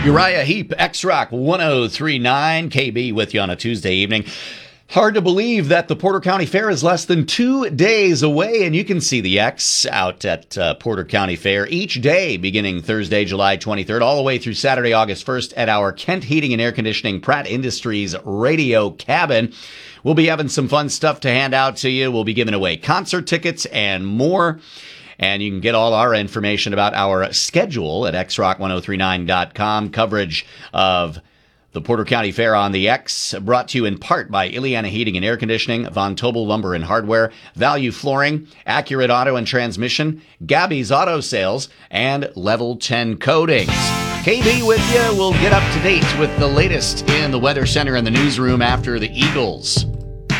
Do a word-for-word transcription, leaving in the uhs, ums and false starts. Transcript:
Uriah Heep, X-Rock one oh three point nine, K B with you on a Tuesday evening. Hard to believe that the Porter County Fair is less than two days away, and you can see the X out at uh, Porter County Fair each day beginning Thursday, July twenty-third, all the way through Saturday, August first at our Kent Heating and Air Conditioning Pratt Industries radio cabin. We'll be having some fun stuff to hand out to you. We'll be giving away concert tickets and more. And you can get all our information about our schedule at x rock ten thirty-nine dot com. Coverage of the Porter County Fair on the X, brought to you in part by Ileana Heating and Air Conditioning, Von Tobel Lumber and Hardware, Value Flooring, Accurate Auto and Transmission, Gabby's Auto Sales, and Level ten Coatings. K B with you. We'll get up to date with the latest in the Weather Center and the newsroom after the Eagles